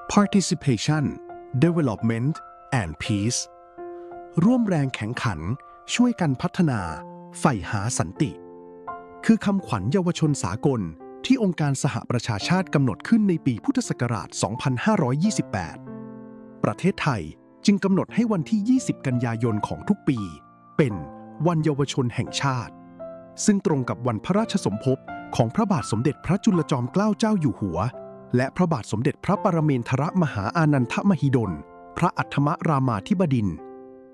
Participation Development and Peace ร่วมแรงแข่งขันช่วยกันพัฒนาใฝ่หาสันติคือคำขวัญเยาวชนสากลที่องค์การสหประชาชาติกำหนดขึ้นในปีพุทธศักราช 2528 ประเทศไทยจึงกำหนดให้วันที่ 20 กันยายนของทุกปีเป็นวันเยาวชนแห่งชาติซึ่งตรงกับวันพระราชสมภพของพระบาทสมเด็จพระจุลจอมเกล้าเจ้าอยู่หัวและพระบาทสมเด็จพระปรเมนทรมหาอานันทมหิดลพระอัฏฐมรามาธิบดินทร์